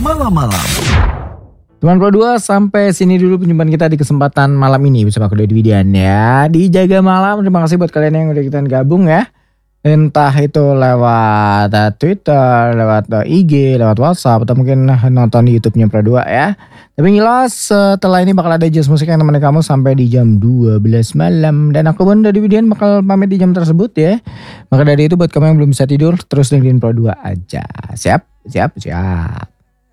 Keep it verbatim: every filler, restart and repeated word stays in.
malam-malam. Teman Pro dua, sampai sini dulu perjumpaan kita di kesempatan malam ini bersama aku Dodi Widian ya. Di Jaga Malam, terima kasih buat kalian yang udah kita gabung ya. Entah itu lewat uh, Twitter, lewat uh, I G, lewat WhatsApp, atau mungkin nonton di YouTube-nya Pro dua ya. Tapi jelas setelah ini bakal ada jazz musik yang temenin kamu sampai di jam dua belas malam. Dan aku pun Dodi Widian bakal pamit di jam tersebut ya. Maka dari itu buat kamu yang belum bisa tidur, terus dengerin Pro dua aja. Siap? Siap? Siap.